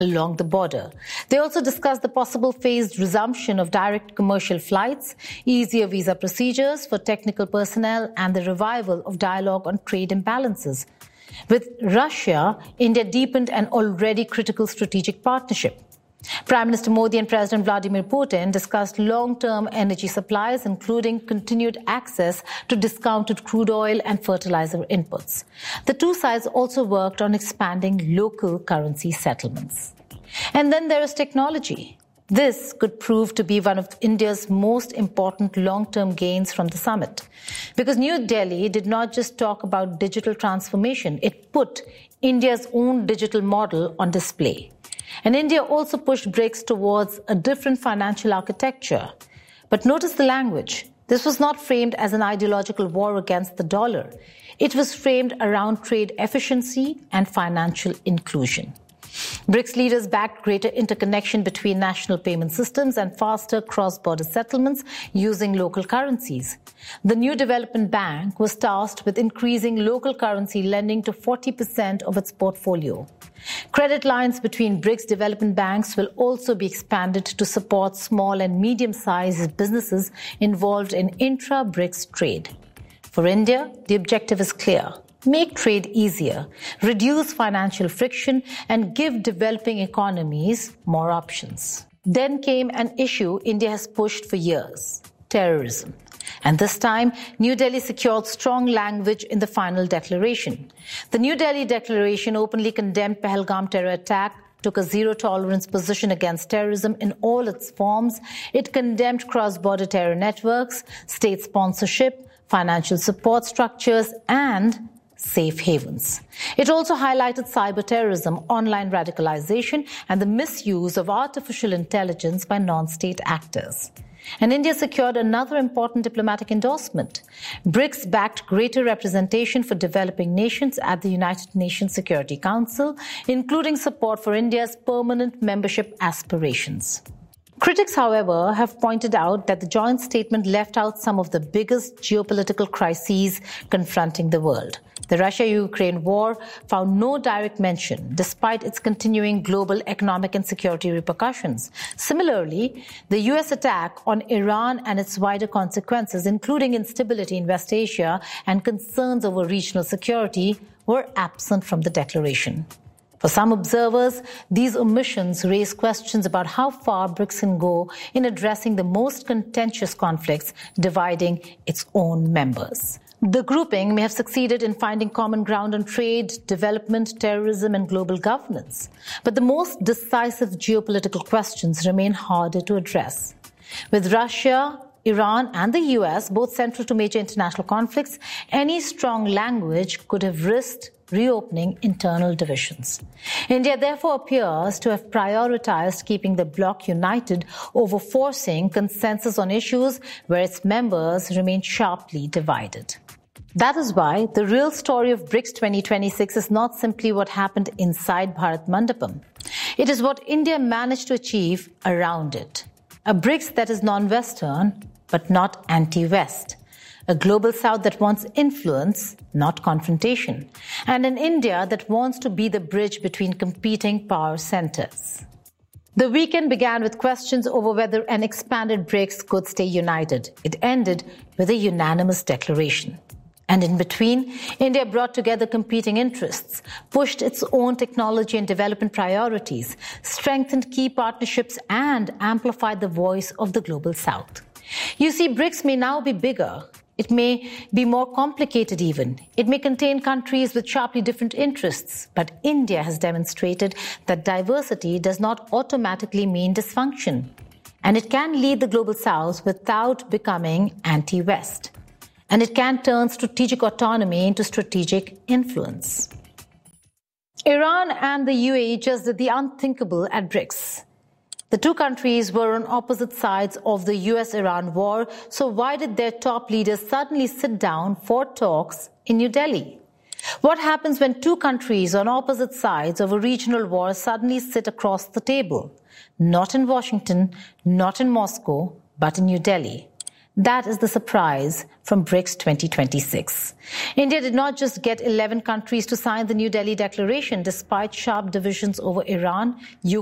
along the border. They also discussed the possible phased resumption of direct commercial flights, easier visa procedures for technical personnel, and the revival of dialogue on trade imbalances. With Russia, India deepened an already critical strategic partnership. Prime Minister Modi and President Vladimir Putin discussed long-term energy supplies, including continued access to discounted crude oil and fertilizer inputs. The two sides also worked on expanding local currency settlements. And then there is technology. This could prove to be one of India's most important long-term gains from the summit. Because New Delhi did not just talk about digital transformation, it put India's own digital model on display. And India also pushed BRICS towards a different financial architecture. But notice the language. This was not framed as an ideological war against the dollar. It was framed around trade efficiency and financial inclusion. BRICS leaders backed greater interconnection between national payment systems and faster cross-border settlements using local currencies. The new development bank was tasked with increasing local currency lending to 40% of its portfolio. Credit lines between BRICS development banks will also be expanded to support small and medium-sized businesses involved in intra-BRICS trade. For India, the objective is clear. Make trade easier, reduce financial friction, and give developing economies more options. Then came an issue India has pushed for years: terrorism. And this time, New Delhi secured strong language in the final declaration. The New Delhi Declaration openly condemned Pahalgam terror attack, took a zero-tolerance position against terrorism in all its forms. It condemned cross-border terror networks, state sponsorship, financial support structures, and safe havens. It also highlighted cyber terrorism, online radicalization, and the misuse of artificial intelligence by non-state actors. And India secured another important diplomatic endorsement. BRICS backed greater representation for developing nations at the United Nations Security Council, including support for India's permanent membership aspirations. Critics, however, have pointed out that the joint statement left out some of the biggest geopolitical crises confronting the world. The Russia-Ukraine war found no direct mention, despite its continuing global economic and security repercussions. Similarly, the U.S. attack on Iran and its wider consequences, including instability in West Asia and concerns over regional security, were absent from the declaration. For some observers, these omissions raise questions about how far BRICS can go in addressing the most contentious conflicts dividing its own members. The grouping may have succeeded in finding common ground on trade, development, terrorism, and global governance. But the most decisive geopolitical questions remain harder to address. With Russia, Iran, and the US both central to major international conflicts, any strong language could have risked reopening internal divisions. India therefore appears to have prioritized keeping the bloc united over forcing consensus on issues where its members remain sharply divided. That is why the real story of BRICS 2026 is not simply what happened inside Bharat Mandapam. It is what India managed to achieve around it. A BRICS that is non-Western, but not anti-West. A global South that wants influence, not confrontation. And an India that wants to be the bridge between competing power centers. The weekend began with questions over whether an expanded BRICS could stay united. It ended with a unanimous declaration. And in between, India brought together competing interests, pushed its own technology and development priorities, strengthened key partnerships, and amplified the voice of the global South. You see, BRICS may now be bigger. It may be more complicated even. It may contain countries with sharply different interests. But India has demonstrated that diversity does not automatically mean dysfunction. And it can lead the global South without becoming anti-West. And it can turn strategic autonomy into strategic influence. Iran and the UAE just did the unthinkable at BRICS. The two countries were on opposite sides of the US-Iran war, so why did their top leaders suddenly sit down for talks in New Delhi? What happens when two countries on opposite sides of a regional war suddenly sit across the table? Not in Washington, not in Moscow, but in New Delhi. That is the surprise from BRICS 2026. India did not just get 11 countries to sign the New Delhi Declaration despite sharp divisions over Iran,